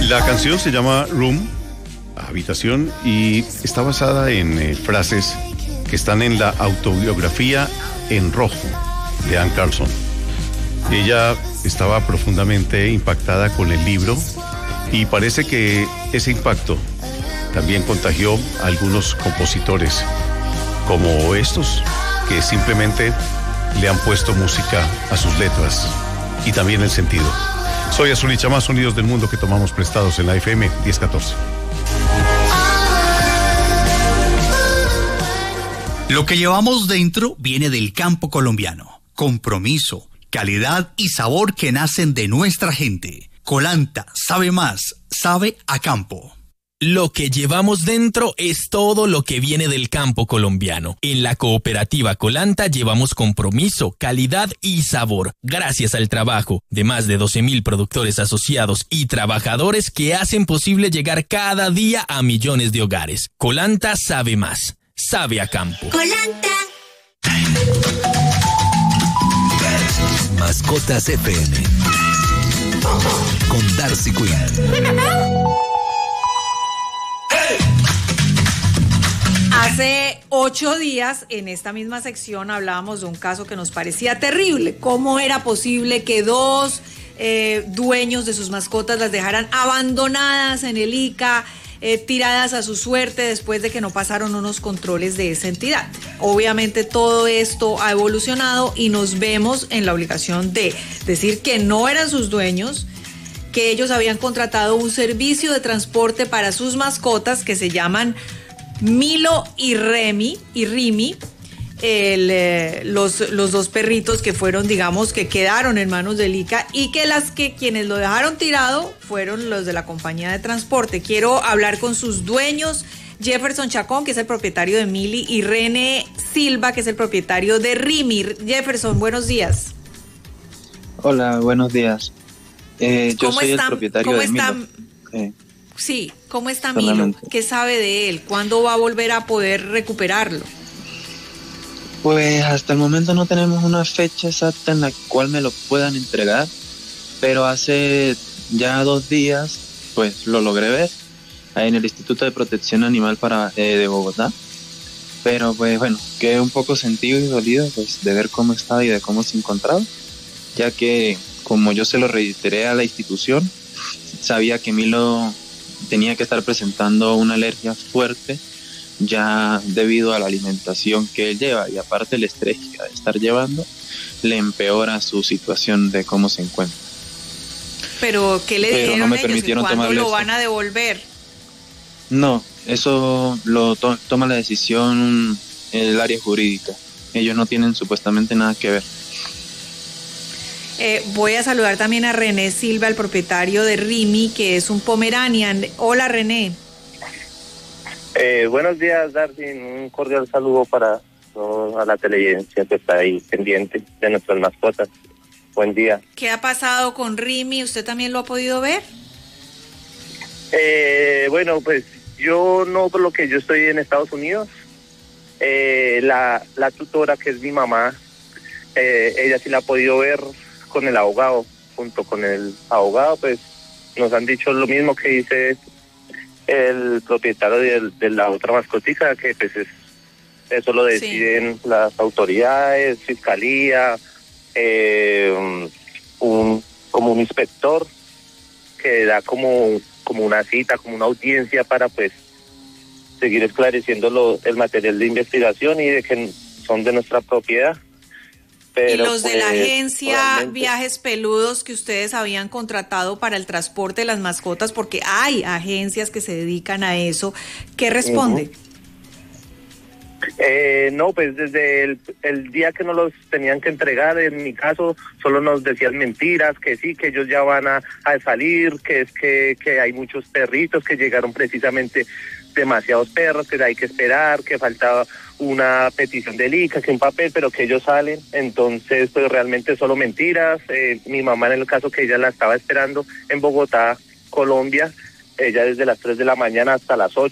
La canción se llama Room, habitación, y está basada en frases que están en la autobiografía En Rojo de Anne Carson. Ella estaba profundamente impactada con el libro y parece que ese impacto también contagió a algunos compositores, como estos, que simplemente le han puesto música a sus letras y también el sentido. Soy Azul y Chama, sonidos del mundo que tomamos prestados en la FM 1014. Lo que llevamos dentro viene del campo colombiano. Compromiso, calidad y sabor que nacen de nuestra gente. Colanta sabe más, sabe a campo. Lo que llevamos dentro es todo lo que viene del campo colombiano. En la cooperativa Colanta llevamos compromiso, calidad y sabor, gracias al trabajo de más de 12,000 productores asociados y trabajadores que hacen posible llegar cada día a millones de hogares. Colanta sabe más, sabe a campo. Colanta. Mascotas FM con Darcy Quinn. Hace 8 días, en esta misma sección, hablábamos de un caso que nos parecía terrible. ¿Cómo era posible que dos dueños de sus mascotas las dejaran abandonadas en el ICA, tiradas a su suerte después de que no pasaron unos controles de esa entidad? Obviamente todo esto ha evolucionado y nos vemos en la obligación de decir que no eran sus dueños, que ellos habían contratado un servicio de transporte para sus mascotas que se llaman Milo y Rimi, los dos perritos que fueron, digamos, que quedaron en manos del ICA, y que quienes lo dejaron tirado fueron los de la compañía de transporte. Quiero hablar con sus dueños, Jefferson Chacón, que es el propietario de Mili, y René Silva, que es el propietario de Rimi. Jefferson, buenos días. Hola, buenos días. Yo soy el propietario de Milo. Sí, ¿cómo está Milo? ¿Qué sabe de él? ¿Cuándo va a volver a poder recuperarlo? Pues hasta el momento no tenemos una fecha exacta en la cual me lo puedan entregar, pero hace ya 2 días pues lo logré ver en el Instituto de Protección Animal de Bogotá. Pero pues bueno, quedé un poco sentido y dolido pues de ver cómo estaba y de cómo se encontraba, ya que como yo se lo reiteré a la institución, sabía que Milo tenía que estar presentando una alergia fuerte ya debido a la alimentación que él lleva, y aparte el estrés que va a estar llevando le empeora su situación de cómo se encuentra. ¿Pero qué le dijeron no me ellos? permitieron ¿Cuándo lo eso. van a devolver? No, eso lo toma la decisión el área jurídica. Ellos no tienen supuestamente nada que ver. Voy a saludar también a René Silva, el propietario de Rimi, que es un Pomeranian. Hola, René. Buenos días, Darcy. Un cordial saludo para toda la televidencia que está ahí pendiente de nuestras mascotas. Buen día. ¿Qué ha pasado con Rimi? ¿Usted también lo ha podido ver? Bueno, pues yo no, por lo que yo estoy en Estados Unidos. La tutora, que es mi mamá, ella sí la ha podido ver con el abogado. Junto con el abogado, pues nos han dicho lo mismo que dice el propietario de la otra mascotica, que pues eso lo deciden las autoridades, fiscalía, como un inspector que da como una cita, como una audiencia para pues seguir esclareciendo el material de investigación y de que son de nuestra propiedad. Pero, y los de la pues, agencia Viajes Peludos que ustedes habían contratado para el transporte de las mascotas, porque hay agencias que se dedican a eso, ¿qué responde? No, pues desde el día que nos los tenían que entregar, en mi caso, solo nos decían mentiras, que sí, que ellos ya van a salir, que es que hay muchos perritos, que llegaron precisamente demasiados perros, que hay que esperar, que faltaba una petición del ICA, que un papel, pero que ellos salen. Entonces, pues realmente solo mentiras. Mi mamá, en el caso que ella la estaba esperando en Bogotá, Colombia, ella desde las 3 de la mañana hasta las 8